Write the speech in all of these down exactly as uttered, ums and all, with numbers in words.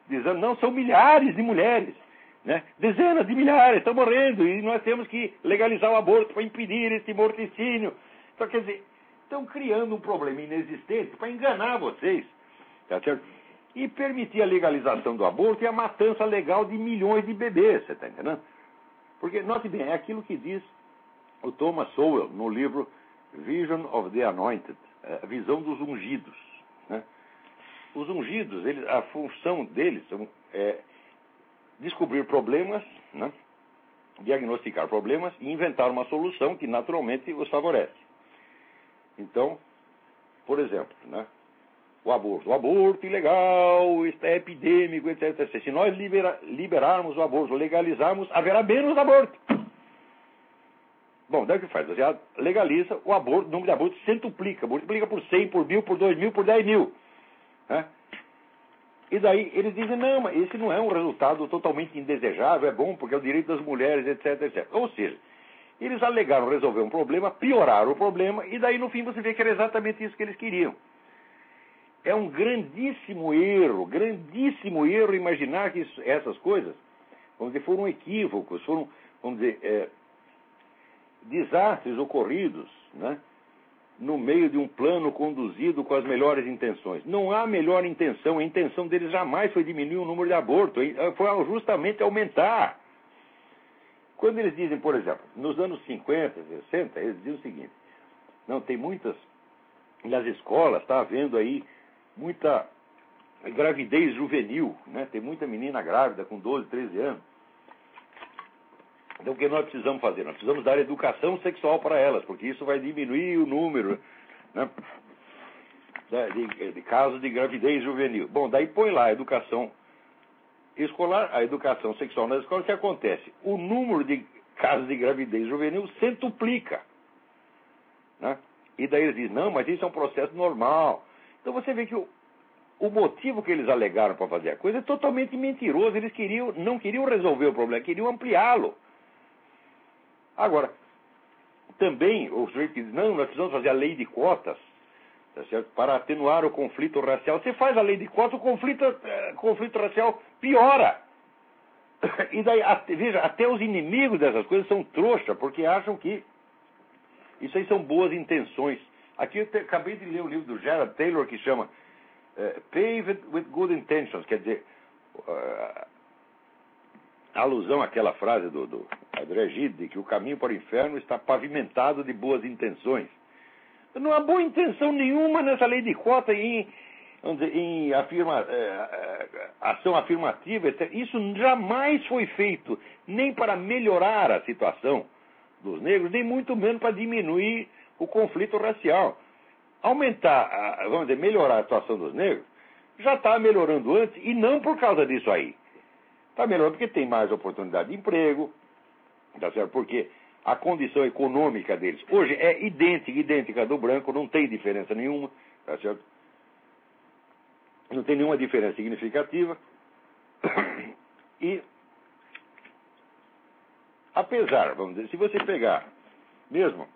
dizendo, não, são milhares de mulheres, né? Dezenas de milhares estão morrendo e nós temos que legalizar o aborto para impedir esse morticínio. Então, quer dizer, estão criando um problema inexistente para enganar vocês, tá certo? E permitir a legalização do aborto e a matança legal de milhões de bebês, você está entendendo? Porque, note bem, é aquilo que diz o Thomas Sowell no livro Vision of the Anointed, a visão dos ungidos, né? Os ungidos, eles, a função deles é descobrir problemas, né? Diagnosticar problemas e inventar uma solução que naturalmente os favorece. Então, por exemplo, né? O aborto. O aborto ilegal, está é epidêmico, etcétera. Se nós libera, liberarmos o aborto, legalizarmos, haverá menos aborto. Bom, daí o que faz? Você legaliza o aborto, o número de abortos centuplica. Multiplica por cem, por mil, por dois mil, por dez mil. Né? E daí eles dizem, não, mas esse não é um resultado totalmente indesejável, é bom porque é o direito das mulheres, etc, etcétera. Ou seja, eles alegaram resolver um problema, pioraram o problema, e daí no fim você vê que era exatamente isso que eles queriam. É um grandíssimo erro, grandíssimo erro imaginar que isso, essas coisas, vamos dizer, foram equívocos, foram, vamos dizer, é, desastres ocorridos, né, no meio de um plano conduzido com as melhores intenções. Não há melhor intenção, a intenção deles jamais foi diminuir o número de abortos, foi justamente aumentar. Quando eles dizem, por exemplo, nos anos cinquenta, sessenta, eles dizem o seguinte, não, tem muitas, nas escolas está havendo aí muita gravidez juvenil, né? Tem muita menina grávida com doze, treze anos. Então o que nós precisamos fazer? Nós precisamos dar educação sexual para elas, porque isso vai diminuir o número, né, de, de casos de gravidez juvenil. Bom, daí põe lá a educação escolar, a educação sexual na escola, o que acontece? O número de casos de gravidez juvenil centuplica, né? E daí eles dizem, não, mas isso é um processo normal. Então você vê que o, o motivo que eles alegaram para fazer a coisa é totalmente mentiroso. Eles queriam, não queriam resolver o problema, queriam ampliá-lo. Agora, também o sujeito diz, não, nós precisamos fazer a lei de cotas, tá certo? Para atenuar o conflito racial. Você faz a lei de cotas, o conflito, o conflito racial piora. E daí, até, veja, até os inimigos dessas coisas são trouxa, porque acham que isso aí são boas intenções. Aqui eu te, acabei de ler o livro do Gerald Taylor que chama uh, Paved with Good Intentions, quer dizer, uh, alusão àquela frase do, do André Gide, de que o caminho para o inferno está pavimentado de boas intenções. Não há boa intenção nenhuma nessa lei de cota em, vamos dizer, em afirma, uh, ação afirmativa, etcétera. Isso jamais foi feito nem para melhorar a situação dos negros, nem muito menos para diminuir o conflito racial. Aumentar, vamos dizer, melhorar a situação dos negros, já está melhorando antes, e não por causa disso aí. Está melhorando porque tem mais oportunidade de emprego, tá certo? Porque a condição econômica deles hoje é idêntica, idêntica do branco, não tem diferença nenhuma, tá certo? Não tem nenhuma diferença significativa. E, apesar, vamos dizer, se você pegar, mesmo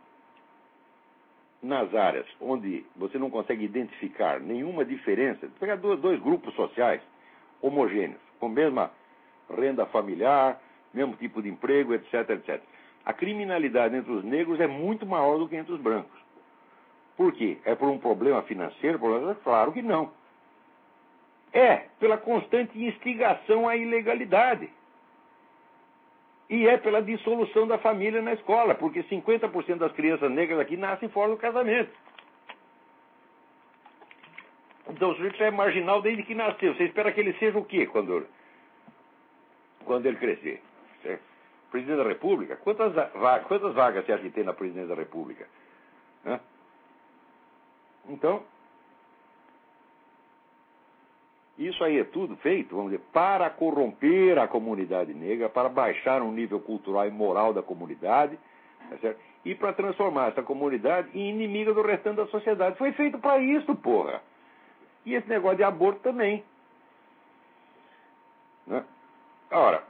nas áreas onde você não consegue identificar nenhuma diferença, pegar dois, dois grupos sociais homogêneos, com a mesma renda familiar, mesmo tipo de emprego, etc, etcétera. A criminalidade entre os negros é muito maior do que entre os brancos. Por quê? É por um problema financeiro? Claro que não. É pela constante instigação à ilegalidade. E é pela dissolução da família na escola, porque cinquenta por cento das crianças negras aqui nascem fora do casamento. Então o sujeito é marginal desde que nasceu. Você espera que ele seja o quê quando, quando ele crescer? Certo? Presidente da República? Quantas, vagas, quantas vagas você acha que tem na Presidência da República? Hã? Então, isso aí é tudo feito, vamos dizer, para corromper a comunidade negra, para baixar o nível cultural e moral da comunidade, tá certo? E para transformar essa comunidade em inimiga do restante da sociedade. Foi feito para isso, porra. E esse negócio de aborto também. Né? Ora,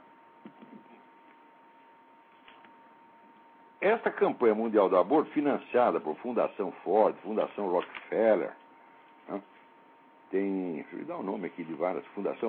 essa campanha mundial do aborto, financiada por Fundação Ford, Fundação Rockefeller, né? Tem, deixa eu dar o nome aqui de várias, Fundação